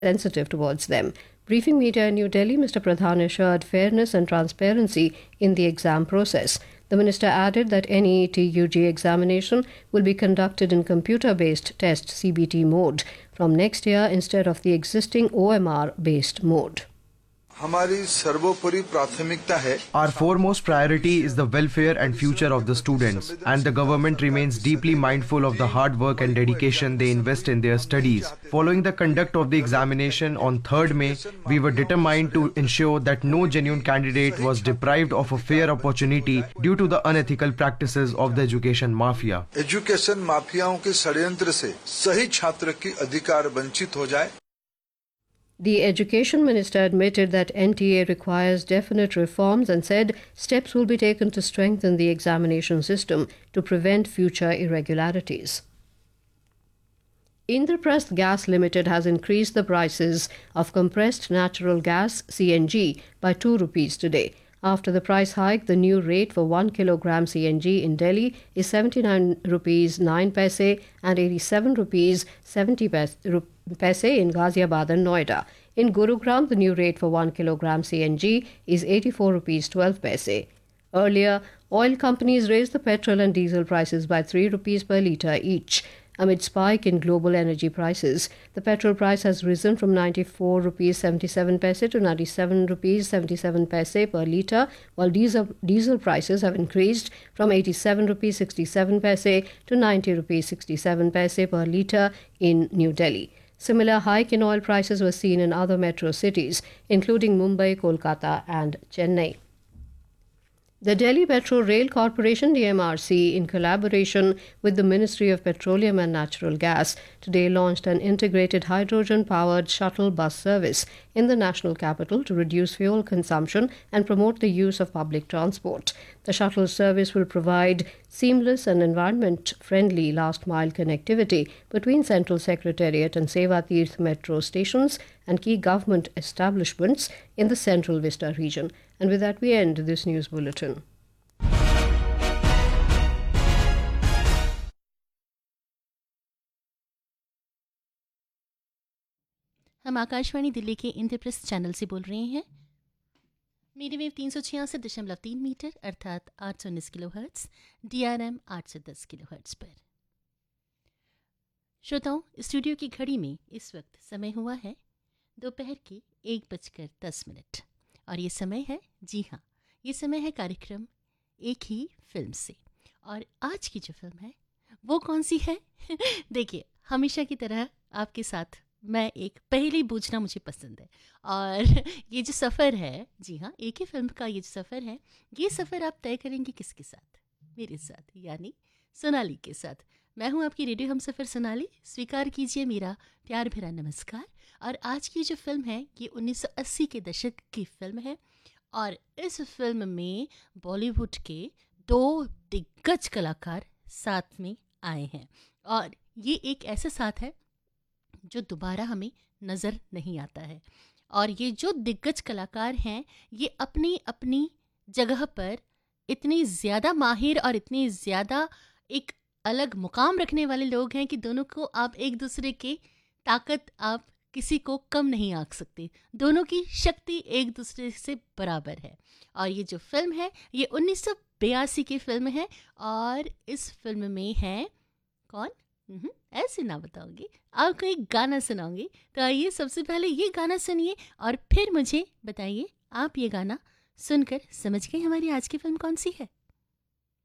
sensitive towards them. Briefing media in New Delhi, Mr. Pradhan assured fairness and transparency in the exam process. The minister added that any TUG examination will be conducted in computer-based test CBT mode from next year instead of the existing OMR-based mode. हमारी सर्वोपरि प्राथमिकता है. Our foremost priority is the welfare and future of the students, and the government remains deeply mindful of the hard work and dedication they invest in their studies. Following the conduct of the examination on 3rd May, we were determined to ensure that no genuine candidate was deprived of a fair opportunity due to the unethical practices of the education mafia. Education माफियाओं के षड्यंत्र से सही छात्र की अधिकार वंचित हो जाए. The Education Minister admitted that NTA requires definite reforms and said steps will be taken to strengthen the examination system to prevent future irregularities. Indraprasth Gas Limited has increased the prices of compressed natural gas (CNG) by 2 rupees today. After the price hike, the new rate for 1 kilogram CNG in Delhi is 79 rupees 9 paise and 87 rupees 70 paise in Ghaziabad and Noida. In Gurugram, the new rate for 1 kilogram CNG is 84 rupees 12 paise. Earlier, oil companies raised the petrol and diesel prices by 3 rupees per litre each. Amid spike in global energy prices, the petrol price has risen from 94 rupees 77 paise to 97 rupees 77 paise per litre, while diesel prices have increased from 87 rupees 67 paise to 90 rupees 67 paise per litre in New Delhi. Similar hike in oil prices was seen in other metro cities, including Mumbai, Kolkata and Chennai. The Delhi Metro Rail Corporation DMRC, in collaboration with the Ministry of Petroleum and Natural Gas, today launched an integrated hydrogen-powered shuttle bus service in the national capital to reduce fuel consumption and promote the use of public transport. The shuttle service will provide seamless and environment-friendly last-mile connectivity between Central Secretariat and Seva Tirth metro stations and key government establishments in the Central Vista region. And with that, we end this news bulletin. हम आकाशवाणी दिल्ली के Indraprastha channel से बोल रहे हैं. Medium wave 366.3 metre अर्थात 819 kilohertz, DRM 810 kilohertz पर. श्रोताओं, studio की घड़ी में इस वक्त समय हुआ है दोपहर के 1:10 और ये समय है, जी हाँ, ये समय है कार्यक्रम एक ही फिल्म से. और आज की जो फिल्म है वो कौन सी है? देखिए, हमेशा की तरह आपके साथ मैं एक पहेली पूछना मुझे पसंद है. और ये जो सफ़र है, जी हाँ, एक ही फिल्म का ये जो सफ़र है, ये सफ़र आप तय करेंगे किसके साथ? मेरे साथ, यानी सोनाली के साथ. मैं हूँ आपकी रेडियो हम सफ़र सोनाली. स्वीकार कीजिए मेरा प्यार भरा नमस्कार. और आज की जो फिल्म है ये 1980 के दशक की फिल्म है और इस फिल्म में बॉलीवुड के 2 दिग्गज कलाकार साथ में आए हैं. और ये एक ऐसा साथ है जो दोबारा हमें नज़र नहीं आता है. और ये जो दिग्गज कलाकार हैं ये अपनी अपनी जगह पर इतनी ज़्यादा माहिर और इतनी ज़्यादा एक अलग मुकाम रखने वाले लोग हैं कि दोनों को आप एक दूसरे की ताकत आप किसी को कम नहीं आंक सकते. दोनों की शक्ति एक दूसरे से बराबर है. और ये जो फिल्म है ये 1982 की फिल्म है और इस फिल्म में है कौन? ऐसे ना बताऊंगी, आपको एक गाना सुनाऊंगी. तो आइए सबसे पहले ये गाना सुनिए और फिर मुझे बताइए आप ये गाना सुनकर समझ गए हमारी आज की फिल्म कौन सी है.